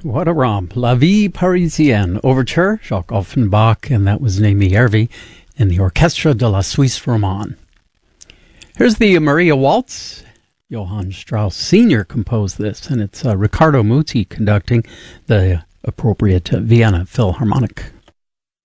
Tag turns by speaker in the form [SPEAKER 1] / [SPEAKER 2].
[SPEAKER 1] What a romp. La Vie Parisienne Overture, Jacques Offenbach, and that was Naomi Hervey in the Orchestre de la Suisse Romande. Here's the Maria Waltz. Johann Strauss Sr. composed this, and it's Riccardo Muti conducting the appropriate Vienna Philharmonic.